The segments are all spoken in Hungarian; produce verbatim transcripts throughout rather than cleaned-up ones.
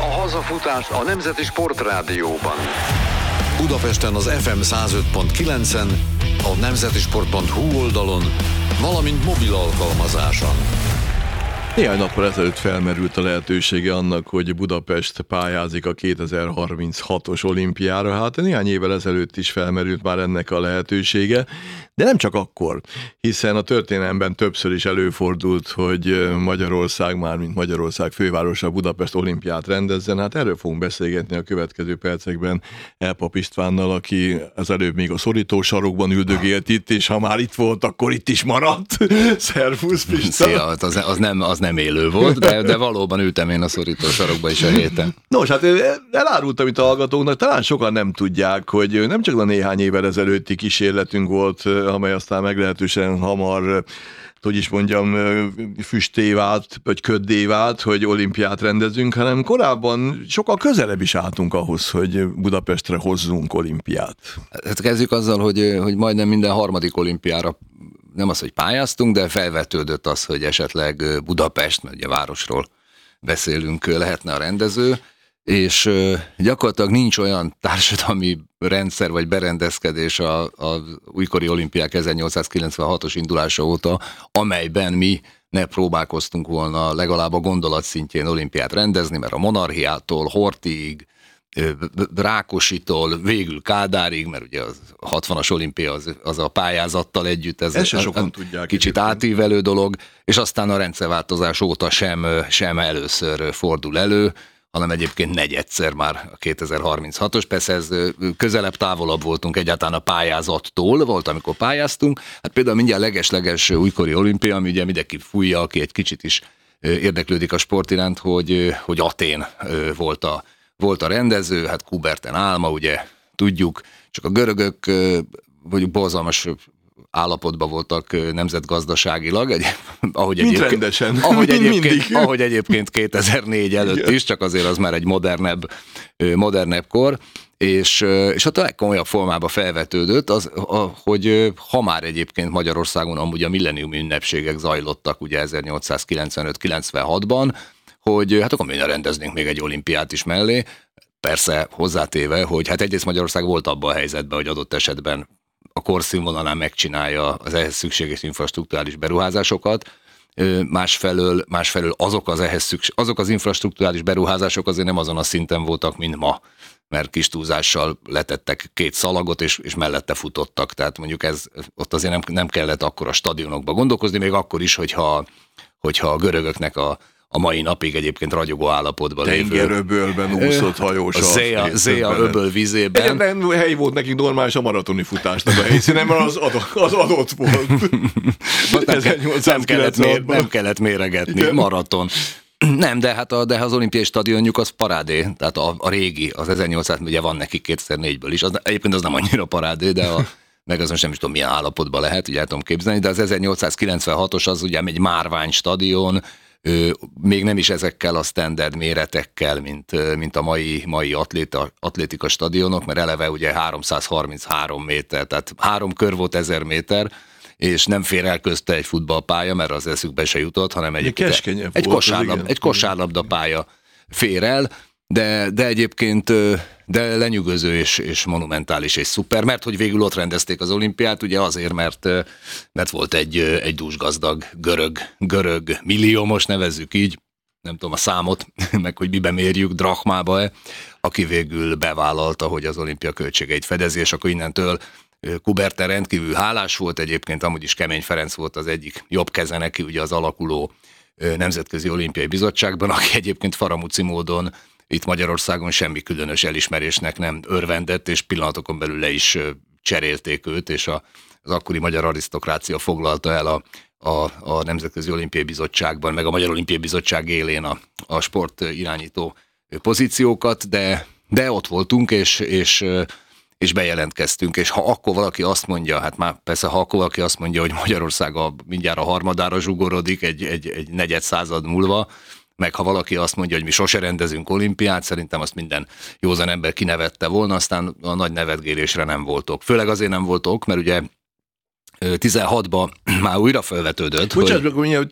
hazafutást a Nemzeti Sportrádióban. Budapesten az ef em száz öt pont kilencen, a nemzetisport pont hú oldalon, valamint mobil alkalmazáson. Néhány nappal ezelőtt felmerült a lehetősége annak, hogy Budapest pályázik a kétezer-harminchatos olimpiára. Hát néhány évvel ezelőtt is felmerült már ennek a lehetősége, de nem csak akkor, hiszen a történelemben többször is előfordult, hogy Magyarország, már mint Magyarország fővárosa Budapest olimpiát rendezzen. Hát erről fogunk beszélgetni a következő percekben Elpap Istvánnal, aki az előbb még a szorító sarokban üldögélt itt, és ha már itt volt, akkor itt is maradt. Szervusz, Pista! Szia, az, az, nem, az nem élő volt, de, de valóban ültem én a szorító sarokba is a héten. Nos, hát elárultam itt a hallgatóknak, talán sokan nem tudják, hogy nem csak a néhány évvel ezelőtti kísérletünk volt, amely aztán meglehetősen hamar, hogy is mondjam, füsté vált, vagy köddé vált, hogy olimpiát rendezünk, hanem korábban sokkal közelebb is álltunk ahhoz, hogy Budapestre hozzunk olimpiát. Hát kezdjük azzal, hogy, hogy majdnem minden harmadik olimpiára nem az, hogy pályáztunk, de felvetődött az, hogy esetleg Budapest, mert ugye városról beszélünk, lehetne a rendező, és gyakorlatilag nincs olyan társadalmi rendszer vagy berendezkedés az újkori olimpiák ezernyolcszázkilencvenhatos indulása óta, amelyben mi ne próbálkoztunk volna legalább a gondolat szintjén olimpiát rendezni, mert a monarchiától Horthyig, Rákositól végül Kádárig, mert ugye a hatvanas olimpia az, az a pályázattal együtt, ez Ezt se sokan a, tudják, kicsit egyébként átívelő dolog, és aztán a rendszerváltozás óta sem, sem először fordul elő, hanem egyébként negyedszer már a kétezer-harminchatos. Persze ez közelebb, távolabb voltunk egyáltalán a pályázattól, volt, amikor pályáztunk. Hát például mindjárt leges-leges újkori olimpia, ami ugye mindenki fújja, aki egy kicsit is érdeklődik a sport iránt, hogy, hogy Atén volt a Volt a rendező, hát Kuberten álma, ugye tudjuk, csak a görögök vagy borzalmas állapotban voltak nemzetgazdaságilag, egy, ahogy, egyébként, ahogy, egyébként, ahogy egyébként kétezer-négy előtt igen. is, csak azért az már egy modernebb, modernebb kor, és, és ott a legkomolyabb formában felvetődött, az, hogy ha már egyébként Magyarországon amúgy a milleniumi ünnepségek zajlottak ugye ezernyolcszázkilencvenöt-kilencvenhatban, hogy hát akkor minden rendeznénk még egy olimpiát is mellé. Persze hozzátéve, hogy hát egyrészt Magyarország volt abban a helyzetben, hogy adott esetben a korszínvonalán megcsinálja az ehhez szükséges infrastrukturális beruházásokat, másfelől, másfelől azok az, ehhez szükség, azok az infrastrukturális beruházások azért nem azon a szinten voltak, mint ma, mert kis túlzással letettek két szalagot, és, és mellette futottak, tehát mondjuk ez, ott azért nem, nem kellett akkor a stadionokba gondolkozni, még akkor is, hogyha, hogyha a görögöknek a a mai napig egyébként ragyogó állapotban lévő. Tengeröbölben úszott hajós. A Zéa, Zéa öböl vizében. Egy nem hely volt nekik normális a maratoni futásnak a helyszínen, mert az adott, az adott volt. nem, nem, kellett mér, nem kellett méregetni, igen. Maraton. Nem, de hát a, de az olimpiai stadionjuk az parádé, tehát a, a régi, az ezernyolcszáz, ugye van nekik kétezer-négyből is, az, egyébként az nem annyira parádé, de a meg azon sem is tudom milyen állapotban lehet, ugye el tudom képzelni, de az ezernyolcszázkilencvenhatos az ugye egy márvány stadion, még nem is ezekkel a standard méretekkel, mint, mint a mai, mai atléta, atlétika stadionok, mert eleve ugye háromszázharminchárom méter, tehát három kör volt ezer méter, és nem fér el közte egy futballpálya, mert az eszükbe se jutott, hanem egy, egy, egy, kosárlab, egy kosárlabda pálya fér el, de, de egyébként de lenyűgöző és, és monumentális és szuper, mert hogy végül ott rendezték az olimpiát, ugye azért, mert, mert volt egy, egy dúsgazdag görög, görög milliómos, nevezzük így, nem tudom a számot, meg hogy mibe mérjük, drachmába-e, aki végül bevállalta, hogy az olimpia költségeit fedezi, és akkor innentől Kuberten rendkívül hálás volt, egyébként amúgy is Kemény Ferenc volt az egyik jobb keze neki, ugye az alakuló Nemzetközi Olimpiai Bizottságban, aki egyébként faramúci módon itt Magyarországon semmi különös elismerésnek nem örvendett, és pillanatokon belül le is cserélték őt, és a, az akkori magyar arisztokrácia foglalta el a, a, a Nemzetközi Olimpiai Bizottságban, meg a Magyar Olimpiai Bizottság élén a, a sport irányító pozíciókat, de, de ott voltunk, és, és, és bejelentkeztünk, és ha akkor valaki azt mondja, hát már persze, ha akkor valaki azt mondja, hogy Magyarország a, mindjárt a harmadára zsugorodik egy, egy, egy negyed század múlva, meg ha valaki azt mondja, hogy mi sose rendezünk olimpiát, szerintem azt minden józan ember kinevette volna, aztán a nagy nevetgélésre nem voltok. Főleg azért nem voltok, mert ugye tizenhatban már újra felvetődött. Bocsánat, hogy... hogy tényleg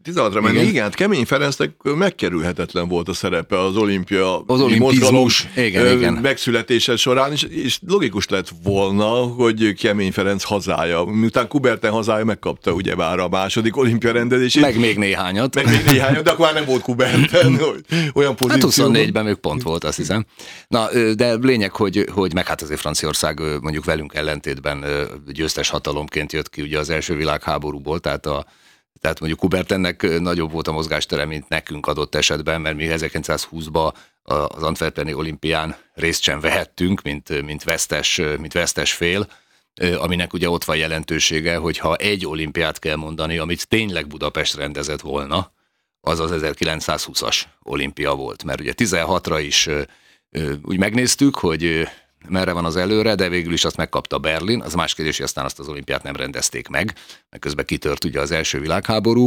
tizenhatra menni, igen, igen, Kemény Ferencnek megkerülhetetlen volt a szerepe az olimpia az olimpizmus igen, igen. megszületése során, és, és logikus lett volna, hogy Kemény Ferenc hazája, miután Coubertin hazája megkapta ugyebár a második olimpia rendezését. Meg még néhányat. Meg még néhányat, de akkor már nem volt Coubertin, olyan pozícióban. Hát huszonnégyben még pont volt, azt hiszem. Na, de lényeg, hogy, hogy meg hát azért Franciaország mondjuk velünk ellentétben győztes hatalomként jött ki ugye az első világháborúból, tehát a Tehát mondjuk Coubertinnek nagyobb volt a mozgástere, mint nekünk adott esetben, mert mi ezerkilencszázhúszban az Antwerpeni olimpián részt sem vehettünk, mint, mint, vesztes, mint vesztes fél, aminek ugye ott van jelentősége, hogy ha egy olimpiát kell mondani, amit tényleg Budapest rendezett volna, az az ezerkilencszázhúszas olimpia volt. Mert ugye tizenhatra is úgy megnéztük, hogy merre van az előre, de végül is azt megkapta Berlin, az más kérdés, hogy aztán azt az olimpiát nem rendezték meg, mert közben kitört ugye az első világháború,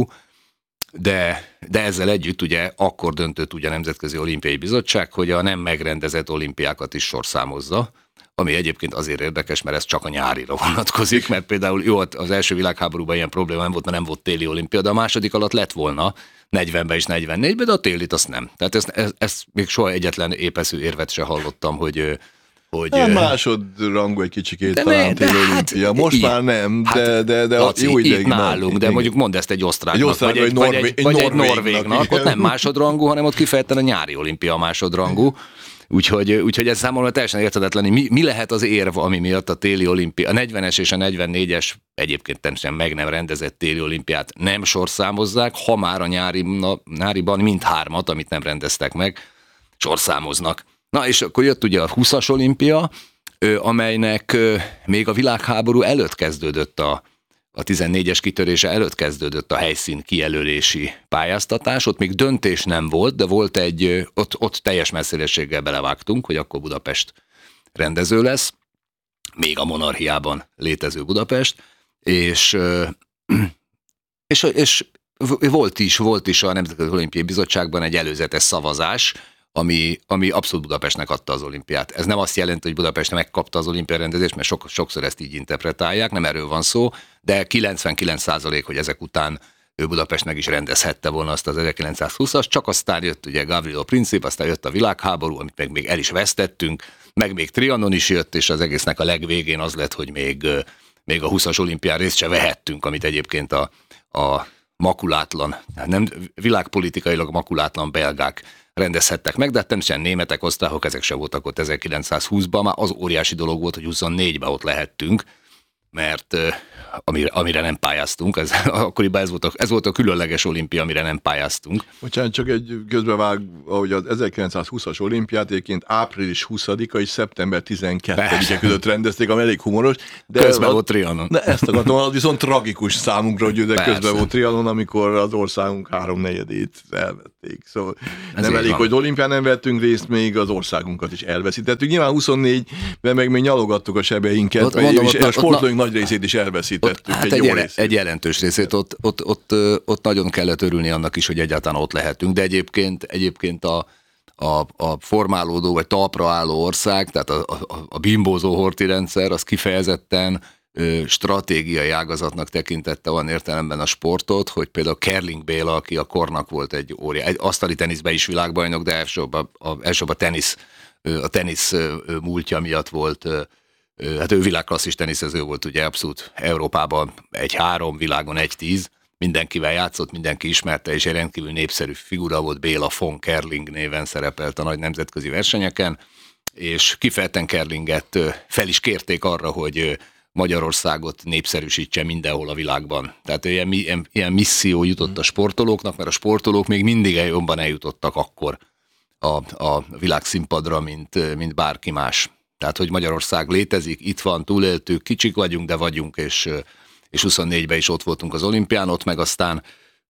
de, de ezzel együtt ugye akkor döntött ugye a Nemzetközi Olimpiai Bizottság, hogy a nem megrendezett olimpiákat is sorszámozza, ami egyébként azért érdekes, mert ez csak a nyárira vonatkozik, mert például jó, az első világháborúban ilyen probléma nem volt, mert nem volt téli olimpia, de a második alatt lett volna negyvenben és negyvennégyben, de a télit azt nem. Tehát ezt, ezt, ezt még soha egyetlen épeszű érvet se hallottam, hogy Hogy, hát másodrangú egy kicsikét talán téli olimpia. Hát, most így, már nem, de, hát, de, de Laci, jó ideig nálunk, de mondjuk mondd ezt egy osztráknak, egy osztrák, vagy, egy, vagy, egy, vagy egy norvégnak, ott nem másodrangú, hanem ott kifejezetten a nyári olimpia a másodrangú. Úgyhogy, úgyhogy ez számomra teljesen érthetetlen, mi, mi lehet az érv, ami miatt a téli olimpia, a negyvenes és a negyvennégyes egyébként természetesen meg nem rendezett téli olimpiát nem sorszámozzák, ha már a nyári, na, nyáriban mindhármat, amit nem rendeztek meg, sorszámoznak. Na és akkor jött ugye a húszas olimpia, amelynek még a világháború előtt kezdődött a, a tizennégyes kitörése előtt kezdődött a helyszín kijelölési pályáztatás, ott még döntés nem volt, de volt egy, ott, ott teljes messzélességgel belevágtunk, hogy akkor Budapest rendező lesz, még a monarchiában létező Budapest, és, és, és volt is, volt is a Nemzetközi Olimpiai Bizottságban egy előzetes szavazás, Ami, ami abszolút Budapestnek adta az olimpiát. Ez nem azt jelenti, hogy Budapest megkapta az olimpiai rendezést, mert sok, sokszor ezt így interpretálják, nem erről van szó, de kilencvenkilenc százalék, hogy ezek után ő Budapest meg is rendezhette volna azt az ezerkilencszázhúszas, csak aztán jött ugye Gavrilo Princip, aztán jött a világháború, amit meg még el is vesztettünk, meg még Trianon is jött, és az egésznek a legvégén az lett, hogy még, még a húszas olimpián részt se vehettünk, amit egyébként a, a makulátlan, nem világpolitikailag makulátlan belgák rendezhettek meg, de természetesen németek, osztrákok, ezek sem voltak ott ezerkilencszázhúszban, már az óriási dolog volt, hogy huszonnégyben ott lehettünk, mert amire, amire nem pályáztunk, ez, akkoriban ez volt, a, ez volt a különleges olimpia, amire nem pályáztunk. Bocsánat, csak egy közbevág, ahogy az ezerkilencszázhúszas olimpiát egyébként április huszadika és szeptember tizenkettedike között rendezték, ami elég humoros. De közben volt Trianon. De ezt akartam, az viszont tragikus számunkra, hogy de közben volt Trianon, amikor az országunk háromnegyedét elvették. Szóval ez nem elég, van. Hogy olimpián nem vettünk részt, még az országunkat is elveszítettük. Nyilván huszonnégyben meg még nyalogattuk a sebeinket, ott, mondom, és ott, a sportolóink nagy részét is elveszítettük. Hát egy, egy, jel- egy jelentős részét, ott, ott, ott, ott nagyon kellett örülni annak is, hogy egyáltalán ott lehetünk, de egyébként, egyébként a, a, a formálódó vagy talpra álló ország, tehát a, a, a bimbózó horti rendszer, az kifejezetten ö, stratégiai ágazatnak tekintette olyan értelemben a sportot, hogy például Kerling Béla, aki a kornak volt egy óriás, egy asztali teniszben is világbajnok, de elsőbb a, elsőbb a tenisz, a tenisz múltja miatt volt. Hát ő világklasszis teniszező volt, ugye abszolút Európában egy három, világon egy tíz, mindenkivel játszott, mindenki ismerte, és egy rendkívül népszerű figura volt, Béla von Kerling néven szerepelt a nagy nemzetközi versenyeken, és kifejezetten Kerlinget fel is kérték arra, hogy Magyarországot népszerűsítse mindenhol a világban. Tehát ilyen, ilyen, ilyen misszió jutott a sportolóknak, mert a sportolók még mindig jobban eljutottak akkor a, a világszínpadra, mint, mint bárki más. Tehát, hogy Magyarország létezik, itt van, túléltük, kicsik vagyunk, de vagyunk, és, és huszonnégyben is ott voltunk az olimpián, ott meg aztán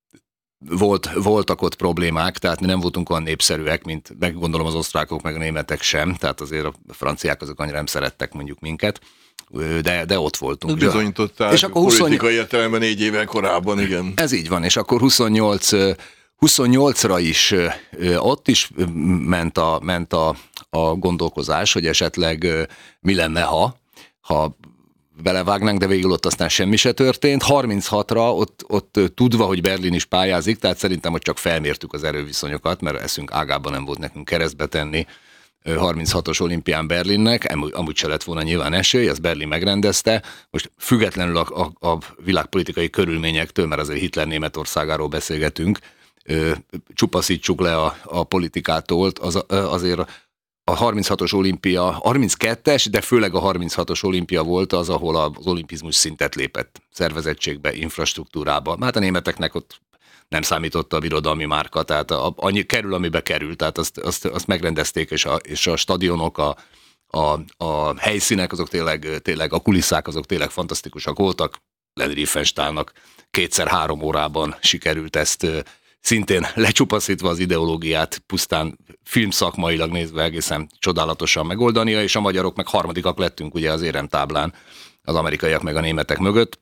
volt, voltak ott problémák, tehát mi nem voltunk olyan népszerűek, mint meg gondolom az osztrákok, meg a németek sem, tehát azért a franciák azok annyira nem szerettek mondjuk minket, de, de ott voltunk. Bizonyították és akkor politikai értelemben négy éven korábban, igen. Ez így van, és akkor huszonnyolc, huszonnyolcra is ott is ment a, ment a, a gondolkozás, hogy esetleg mi lenne, ha, ha belevágnánk, de végül ott aztán semmi se történt. harminchatra ott, ott tudva, hogy Berlin is pályázik, tehát szerintem, hogy csak felmértük az erőviszonyokat, mert eszünk ágában nem volt nekünk keresztbe tenni harminchatos olimpián Berlinnek, amúgy se lett volna nyilván esély, ezt Berlin megrendezte. Most függetlenül a, a, a világpolitikai körülményektől, mert azért Hitler Németországáról beszélgetünk, csupaszítsuk le a, a politikától, az, azért a harminchatos olimpia, harminckettes, de főleg a harminchatos olimpia volt az, ahol az olimpizmus szintet lépett szervezettségbe, infrastruktúrába. Hát a németeknek ott nem számította a birodalmi márka, tehát a, annyi kerül, amibe kerül, tehát azt, azt, azt megrendezték, és a, és a stadionok, a, a, a helyszínek, azok tényleg, tényleg, a kulisszák azok tényleg fantasztikusak voltak. Len Riefenstahlnak kétszer-három órában sikerült ezt szintén lecsupaszítva az ideológiát, pusztán filmszakmailag nézve egészen csodálatosan megoldania, és a magyarok meg harmadikak lettünk ugye az éremtáblán, az amerikaiak meg a németek mögött.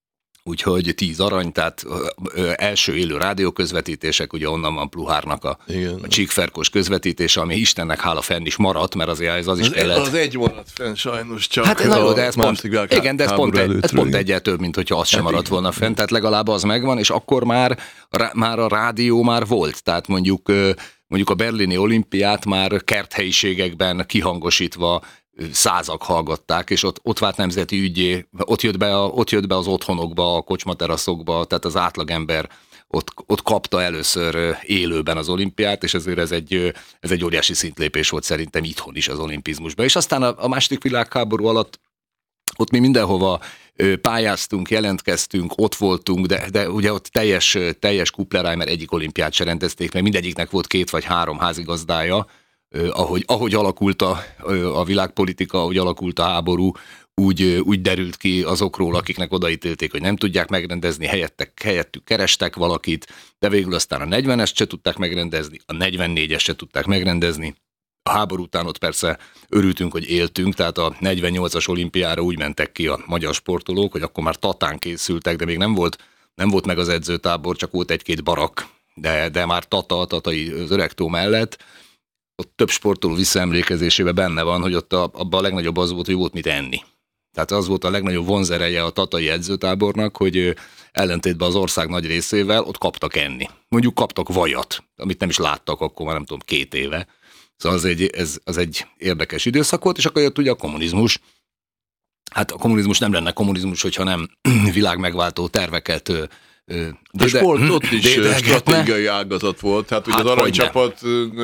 Úgyhogy tíz arany, tehát ö, első élő rádióközvetítések, ugye onnan van Pluhárnak a, a Csíkferkos közvetítése, ami Istennek hála fenn is maradt, mert azért ez az is az, kellett. Az egy maradt fenn sajnos csak. Hát na jó, de ez pont, igen, de ez pont, egy, ez pont egy egyel több, mint hogyha az sem maradt volna fenn, tehát legalább az megvan, és akkor már, rá, már a rádió már volt, tehát mondjuk, mondjuk a berlini olimpiát már kerthelyiségekben kihangosítva százak hallgatták, és ott, ott vált nemzeti ügyé, ott jött, be a, ott jött be az otthonokba, a kocsmateraszokba, tehát az átlagember ott, ott kapta először élőben az olimpiát, és ezért ez egy, ez egy óriási szintlépés volt szerintem itthon is az olimpizmusban. És aztán a, a második világháború alatt ott mi mindenhova pályáztunk, jelentkeztünk, ott voltunk, de, de ugye ott teljes, teljes kupleráj, mert egyik olimpiát se rendezték, mert mindegyiknek volt két vagy három házigazdája, ahogy, ahogy alakult a, a világpolitika, ahogy alakult a háború, úgy, úgy derült ki azokról, akiknek odaítélték, hogy nem tudják megrendezni, helyettek, helyettük kerestek valakit, de végül aztán a negyvenest se tudták megrendezni, a negyvennégyest se tudták megrendezni. A háború után ott persze örültünk, hogy éltünk, tehát a negyvennyolcas olimpiára úgy mentek ki a magyar sportolók, hogy akkor már Tatán készültek, de még nem volt, nem volt meg az edzőtábor, csak volt egy-két barak, de, de már Tata, Tatai az Öregtó mellett, ott több sportoló visszaemlékezésében benne van, hogy ott a, abban a legnagyobb az volt, hogy volt mit enni. Tehát az volt a legnagyobb vonzereje a tatai edzőtábornak, hogy ellentétben az ország nagy részével ott kaptak enni. Mondjuk kaptak vajat, amit nem is láttak akkor már nem tudom két éve. Szóval az egy, ez, az egy érdekes időszak volt, és akkor jött ugye a kommunizmus. Hát a kommunizmus nem lenne kommunizmus, hogyha nem világmegváltó terveket de a sport de, ott is stratégiai ágazat volt, tehát hát ugye az aranycsapat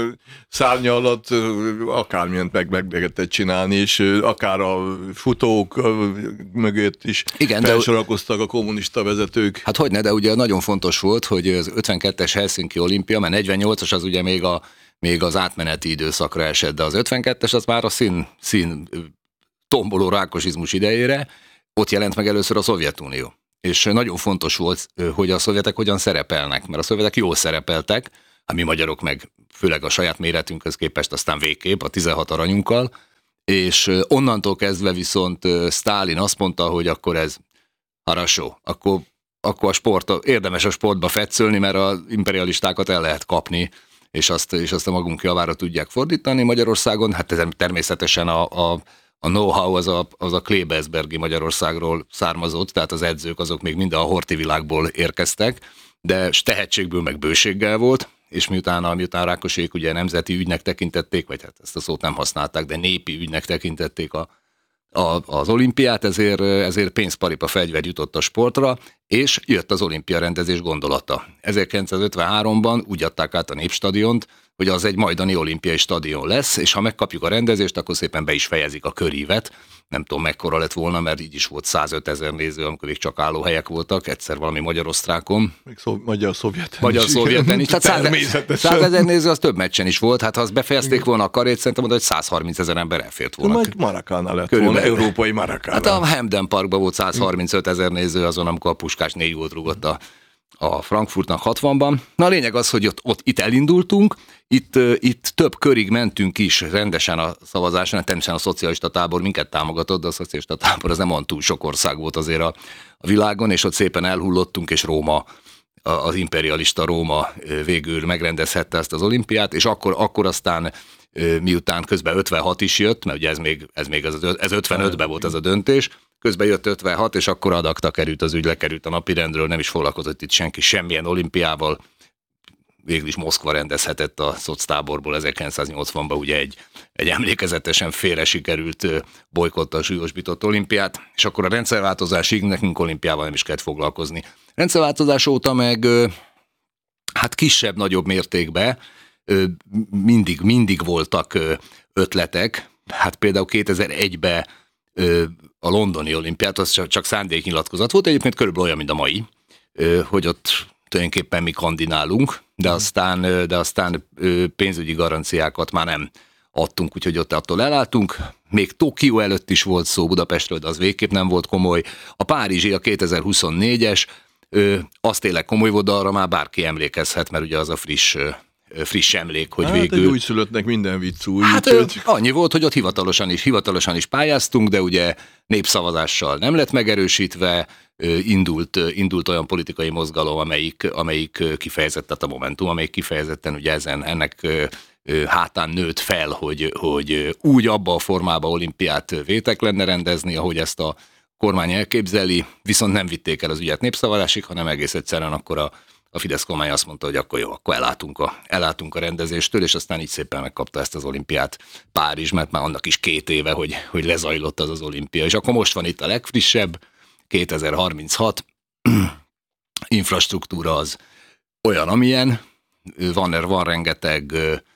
szárnya alatt akármilyent meg, meg lehetett csinálni, és akár a futók mögött is igen, felsorakoztak a kommunista vezetők. Hát hogyne, de ugye nagyon fontos volt, hogy az ötvenkettes Helsinki olimpia, mert negyvennyolcas az ugye még, a, még az átmeneti időszakra esett, de az ötvenkettes az már a szín, szín tomboló rákosizmus idejére, ott jelent meg először a Szovjetunió. És nagyon fontos volt, hogy a szovjetek hogyan szerepelnek, mert a szovjetek jól szerepeltek, a mi magyarok meg főleg a saját méretünkhöz képest aztán végképp a tizenhat aranyunkkal, és onnantól kezdve viszont Sztálin azt mondta, hogy akkor ez harasó, akkor, akkor a sport, érdemes a sportba fetszölni, mert az imperialistákat el lehet kapni, és azt, és azt a magunk javára tudják fordítani Magyarországon. Hát ez természetesen a, a A know-how az a, az a Klebersbergi Magyarországról származott, tehát az edzők azok még mind a horti világból érkeztek, de tehetségből meg bőséggel volt, és miután, miután Rákosék ugye nemzeti ügynek tekintették, vagy hát ezt a szót nem használták, de népi ügynek tekintették a, a, az olimpiát, ezért, ezért pénzparipa fegyver jutott a sportra, és jött az olimpia rendezés gondolata. ezerkilencszázötvenháromban úgy adták át a Népstadiont, hogy az egy majdani olimpiai stadion lesz, és ha megkapjuk a rendezést, akkor szépen be is fejezik a körívet. Nem tudom, mekkora lett volna, mert így is volt százötezer néző, amikor még csak állóhelyek voltak, egyszer valami magyar-osztrákon. Még szó, magyar-szovjeten Magyar-szovjeten is. Tehát százezer néző az több meccsen is volt, hát ha azt befejezték volna a karét, szerintem hogy százharminc ezer ember elfért volna. Majd Marakánál lett volna, európai Marakánál. Hát a Hamden Parkban volt százharmincöt ezer néző azon, amikor a Puskás négy gólt rúgott a a Frankfurtnak hatvanban. Na a lényeg az, hogy ott, ott itt elindultunk, itt, itt több körig mentünk is rendesen a szavazáson, természetesen a szocialista tábor minket támogatott, de a szocialista tábor az nem olyan túl sok ország volt azért a, a világon, és ott szépen elhullottunk, és Róma az imperialista Róma végül megrendezhette ezt az olimpiát, és akkor, akkor aztán miután közben ötvenhat is jött, mert ugye ez még, ez még ez, ez ötvenötben volt ez a döntés, közben jött ötvenhat, és akkor adakta került az ügy, lekerült a napirendről, nem is foglalkozott itt senki semmilyen olimpiával. Végül is Moszkva rendezhetett a szoctáborból ezerkilencszáznyolcvanban ugye egy, egy emlékezetesen félre sikerült bolykottal súlyosbított olimpiát, és akkor a rendszerváltozásig nekünk olimpiával nem is kellett foglalkozni. Rendszerváltozás óta meg hát kisebb-nagyobb mértékben mindig, mindig voltak ötletek, hát például kétezer-egyben a londoni olimpiát, az csak szándéknyilatkozat volt, egyébként körülbelül olyan, mint a mai, hogy ott tulajdonképpen mi kandidálunk, de aztán, de aztán pénzügyi garanciákat már nem adtunk, úgyhogy ott attól elálltunk. Még Tokió előtt is volt szó Budapestről, de az végképp nem volt komoly. A párizsi, a kétezer-huszonnégyes, az tényleg komoly volt, de arra már bárki emlékezhet, mert ugye az a friss, friss emlék, hogy hát végül... egy újszülöttnek minden vicc új. Hát úgy, annyi volt, hogy ott hivatalosan is, hivatalosan is pályáztunk, de ugye népszavazással nem lett megerősítve, indult, indult olyan politikai mozgalom, amelyik, amelyik kifejezetten, a Momentum, amelyik kifejezetten ugye ezen, ennek hátán nőtt fel, hogy, hogy úgy abba a formában olimpiát vétek lenne rendezni, ahogy ezt a kormány elképzeli, viszont nem vitték el az ügyet népszavazásig, hanem egész egyszerűen akkor a, a Fidesz kormány azt mondta, hogy akkor jó, akkor ellátunk a, ellátunk a rendezéstől, és aztán így szépen megkapta ezt az olimpiát Párizs, mert már annak is két éve, hogy, hogy lezajlott az az olimpia. És akkor most van itt a legfrissebb, kétezer-harminchat, infrastruktúra az olyan, amilyen, van, van rengeteg,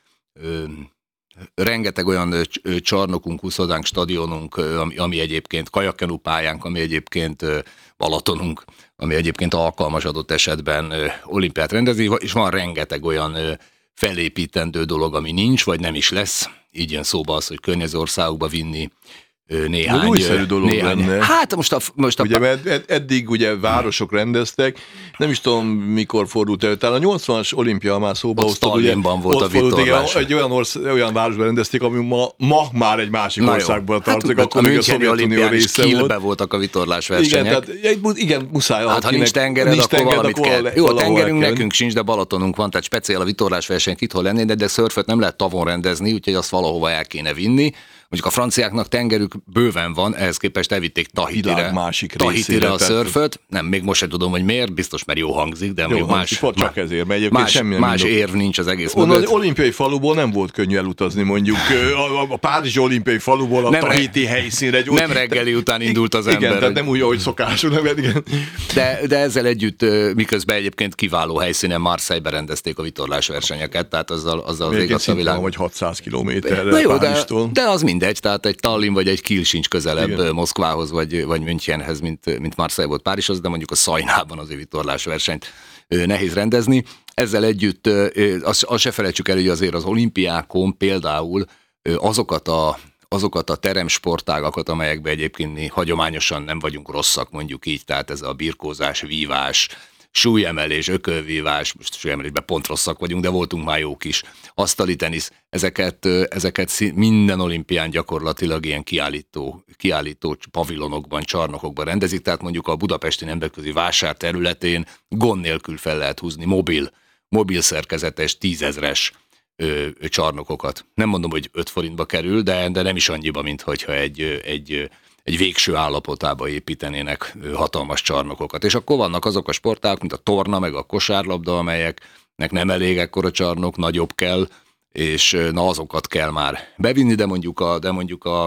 rengeteg olyan csarnokunk, úszodánk, stadionunk, ami, ami egyébként kajakkenu pályánk, ami egyébként Balatonunk, ami egyébként alkalmas adott esetben olimpiát rendezni, és van rengeteg olyan felépítendő dolog, ami nincs, vagy nem is lesz. Így jön szóba az, hogy környező országokba vinni néhány... újszerű dolog néhány, lenne. Hát most a... Most a ugye, mert eddig ugye városok rendeztek, nem is tudom mikor fordult elő, talán a nyolcvanas olimpia már szóba hoztad, ugye, volt a vitorlás. Egy olyan, orsz, olyan városban rendezték, ami ma, ma már egy másik Na országban tartozik, hát, akkor még a Szovjetunió része volt. Kielbe voltak a vitorlás versenyek. Igen, tehát, igen, muszáj. Hát ha nincs tengered, nincs akkor tengered, valamit akkor kell. Jó, a tengerünk kell. Nekünk sincs, de Balatonunk van, tehát speciál a vitorlás versenyek itthon lenni, de, de szörföt nem lehet tavon rendezni, úgyhogy azt valahova el kéne vinni. Mondjuk a franciáknak tengerük bőven van, ehhez képest elvitték Tahitire, Tahitire a szörföt. Nem, még most sem tudom, hogy miért, biztos, mert jó hangzik, de jó, más, csak más, ezért, mert más, semmi más érv nincs az egész mögött. Az olimpiai faluból nem volt könnyű elutazni, mondjuk a, a Párizsi olimpiai faluból a nem Tahiti re- helyszínre. Egy nem reggeli után indult az ember. Igen, tehát nem úgy, ahogy szokásul. Nem, igen. De, de ezzel együtt, miközben egyébként kiváló helyszínen Marseille-be rendezték a vitorlás versenyeket, tehát azzal, azzal az igaz a világ. Vagy hatszáz kilométerre Na jó, de, de az mindegy, tehát egy Tallinn vagy egy Kiel sincs közelebb igen. Moszkvához vagy, vagy Münchenhez, mint, mint Marseille volt Párizshoz, de mondjuk a Szajnában azért vitorlás versenyt nehéz rendezni. Ezzel együtt azt, azt se felejtsük el, hogy azért az olimpiákon például azokat a, azokat a teremsportágakat, amelyekben egyébként mi hagyományosan nem vagyunk rosszak, mondjuk így, tehát ez a birkózás, vívás, súlyemelés, ökölvívás, most súlyemelésben pont rosszak vagyunk, de voltunk már jók is. Asztali tenisz, ezeket, ezeket minden olimpián gyakorlatilag ilyen kiállító, kiállító pavilonokban, csarnokokban rendezik, tehát mondjuk a budapesti nemzetközi vásár területén gond nélkül fel lehet húzni mobil, mobil szerkezetes, tízezres ö, csarnokokat. Nem mondom, hogy öt forintba kerül, de, de nem is annyiba, mint hogyha egy, egy egy végső állapotába építenének hatalmas csarnokokat. És akkor vannak azok a sportágok, mint a torna, meg a kosárlabda, amelyeknek nem elég ekkora csarnok, nagyobb kell, és na azokat kell már bevinni, de mondjuk a, de mondjuk a,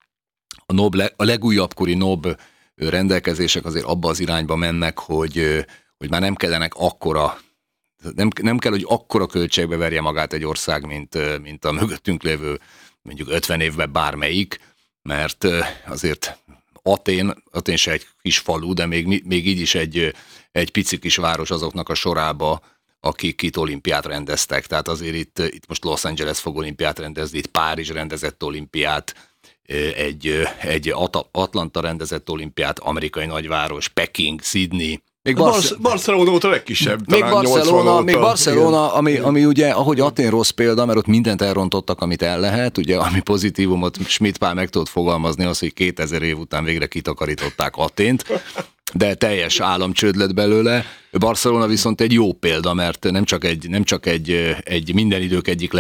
a, nob, a legújabbkori nob rendelkezések azért abba az irányba mennek, hogy, hogy már nem kellenek akkora, nem, nem kell, hogy akkora költségbe verje magát egy ország, mint, mint a mögöttünk lévő mondjuk ötven évben bármelyik, mert azért Atén, Atén se egy kis falu, de még, még így is egy, egy pici kis város azoknak a sorába, akik itt olimpiát rendeztek. Tehát azért itt, itt most Los Angeles fog olimpiát rendezni, itt Párizs rendezett olimpiát, egy, egy Atlanta rendezett olimpiát, amerikai nagyváros, Peking, Sydney, Még Barce- Barcelona volt a legkisebb, még Barcelona, még Barcelona ami, ami ugye, ahogy Atén rossz példa, mert ott mindent elrontottak, amit el lehet, ugye, ami pozitívumot Schmidt Pál meg tudott fogalmazni, az, hogy kétezer év után végre kitakarították Atént, de teljes államcsőd lett belőle. Barcelona viszont egy jó példa, mert nem csak egy, nem csak egy, egy minden idők egyik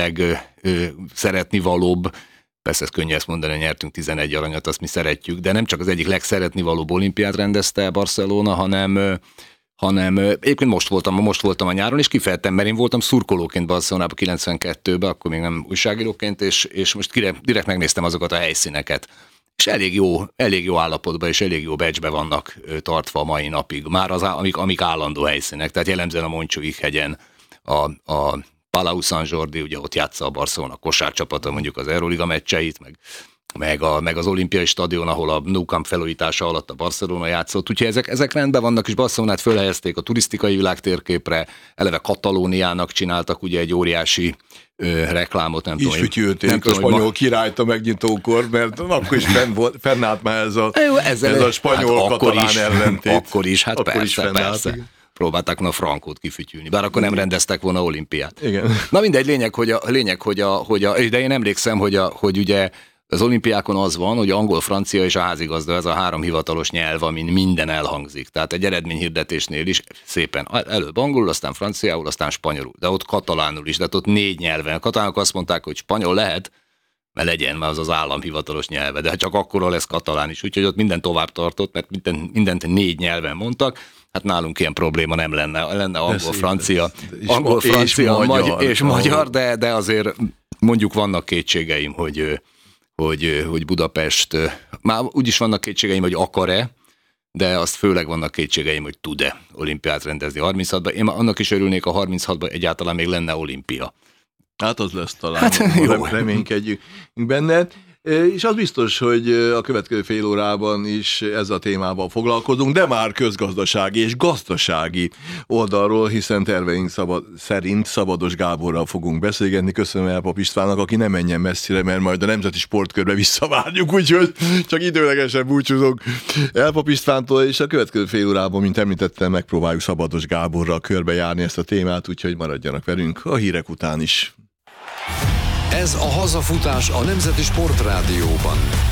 legszeretnivalóbb, persze ez könnyű ezt mondani, nyertünk tizenegy aranyat, azt mi szeretjük, de nem csak az egyik legszeretnivalóbb olimpiát rendezte Barcelona, hanem, hanem egyébként most voltam, most voltam a nyáron, és kifejezetten, mert én voltam szurkolóként Barcelonában kilencvenkettőben, akkor még nem újságíróként, és, és most direkt, direkt megnéztem azokat a helyszíneket. És elég jó, elég jó állapotban és elég jó becsbe vannak tartva a mai napig, már az, amik, amik állandó helyszínek, tehát jellemzően a Montjuïc hegyen, a, a Palau Sant Jordi, ugye ott játsza a Barcelona kosárcsapata mondjuk az Euroliga meccseit, meg, meg, a, meg az olimpiai stadion, ahol a Nou Camp felújítása alatt a Barcelona játszott, úgyhogy ezek, ezek rendben vannak, és Barcelonát fölhelyezték a turisztikai világtérképre, eleve Katalóniának csináltak ugye egy óriási ö, reklámot, nem tudom. Is fütyülték a spanyol ma... királyt a megnyitókor, mert akkor is fenn volt, fennállt már ez a, Jó, ez a spanyol-katalán hát ellentét. Akkor is, hát akkor persze, is persze. Igen. Próbálták volna a frankót kifütyülni, bár akkor nem rendeztek volna olimpiát. Igen. Na mindegy, lényeg, hogy a, lényeg, hogy a, hogy a, de én emlékszem, hogy, a, hogy ugye az olimpiákon az van, hogy angol, francia és a házigazda, ez a három hivatalos nyelv, amin minden elhangzik. Tehát egy eredményhirdetésnél is szépen előbb angolul, aztán franciául, aztán spanyolul, de ott katalánul is, de ott négy nyelven. A katalánok azt mondták, hogy spanyol lehet, mert legyen, mert az az állam hivatalos nyelve, de csak akkor lesz katalán is. Úgyhogy ott minden tovább tartott, mert minden, mindent négy nyelven mondtak. Hát nálunk ilyen probléma nem lenne, lenne angol, francia, angol, francia, és magyar, és magyar de, de azért mondjuk vannak kétségeim, hogy, hogy, hogy Budapest, már úgyis vannak kétségeim, hogy akar-e, de azt főleg vannak kétségeim, hogy tud-e olimpiát rendezni harminchatban. Én annak is örülnék, a harminchatban egyáltalán még lenne olimpia. Hát az lesz talán, hát, jó. Reménykedjünk benne. És az biztos, hogy a következő fél órában is ezzel a témával foglalkozunk, de már közgazdasági és gazdasági oldalról, hiszen terveink szabad, szerint Szabados Gáborral fogunk beszélgetni. Köszönöm Elpap Istvánnak, aki nem menjen messzire, mert majd a Nemzeti Sportkörbe visszavárjuk, úgyhogy csak időlegesen búcsúzunk Elpap Istvántól, és a következő fél órában, mint említettem, megpróbáljuk Szabados Gáborral körbejárni ezt a témát, úgyhogy maradjanak velünk a hírek után is. Ez a Hazafutás a Nemzeti Sportrádióban.